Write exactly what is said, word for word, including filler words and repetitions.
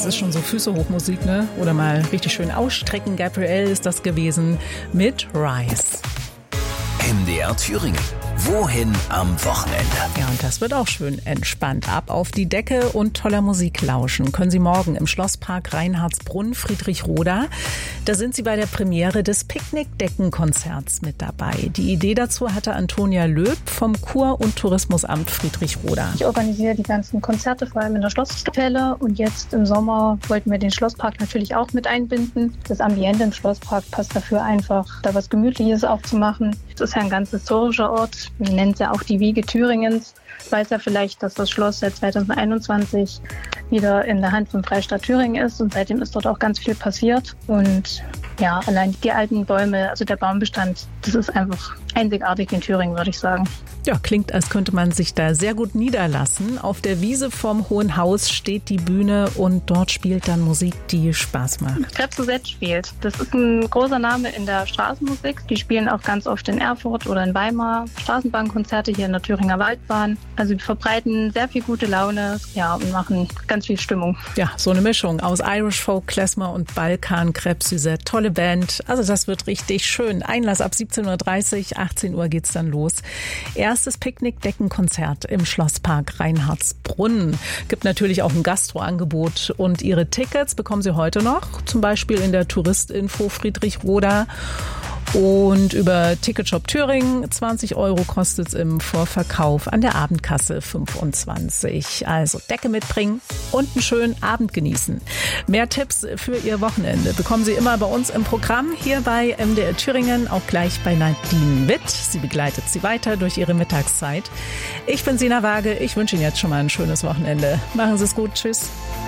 das ist schon so Füße hoch Musik, ne? Oder mal richtig schön ausstrecken. Gabrielle ist das gewesen mit Rise. M D R Thüringen. Wohin am Wochenende? Ja, und das wird auch schön entspannt. Ab auf die Decke und toller Musik lauschen können Sie morgen im Schlosspark Reinhardsbrunn, Friedrichroda. Da sind Sie bei der Premiere des Picknickdeckenkonzerts mit dabei. Die Idee dazu hatte Antonia Löb vom Kur- und Tourismusamt Friedrichroda. Ich organisiere die ganzen Konzerte, vor allem in der Schlosskapelle. Und jetzt im Sommer wollten wir den Schlosspark natürlich auch mit einbinden. Das Ambiente im Schlosspark passt dafür einfach, da was Gemütliches auch zu machen. Es ist ja ein ganz historischer Ort. Man nennt es ja auch die Wiege Thüringens. Weiß ja vielleicht, dass das Schloss seit zweitausendeinundzwanzig wieder in der Hand von Freistaat Thüringen ist und seitdem ist dort auch ganz viel passiert. Und ja, allein die alten Bäume, also der Baumbestand, das ist einfach einzigartig in Thüringen, würde ich sagen. Ja, klingt, als könnte man sich da sehr gut niederlassen. Auf der Wiese vorm Hohen Haus steht die Bühne und dort spielt dann Musik, die Spaß macht. Krebs Suzette spielt. Das ist ein großer Name in der Straßenmusik. Die spielen auch ganz oft in Erfurt oder in Weimar. Straßenbahnkonzerte hier in der Thüringer Waldbahn. Also die verbreiten sehr viel gute Laune, ja, und machen ganz viel Stimmung. Ja, so eine Mischung aus Irish Folk, Klezmer und Balkan, Krebs Suzette. Tolle Band. Also das wird richtig schön. Einlass ab siebzehn Uhr dreißig, achtzehn Uhr geht's dann los. Erstes Picknickdeckenkonzert im Schlosspark Reinhardsbrunn. Gibt natürlich auch ein Gastroangebot und Ihre Tickets bekommen Sie heute noch, zum Beispiel in der Touristinfo Friedrichroda. Und über Ticketshop Thüringen, zwanzig Euro kostet es im Vorverkauf, an der Abendkasse fünfundzwanzig. Also Decke mitbringen und einen schönen Abend genießen. Mehr Tipps für Ihr Wochenende bekommen Sie immer bei uns im Programm, hier bei M D R Thüringen, auch gleich bei Nadine Witt. Sie begleitet Sie weiter durch Ihre Mittagszeit. Ich bin Sina Waage, ich wünsche Ihnen jetzt schon mal ein schönes Wochenende. Machen Sie es gut, tschüss.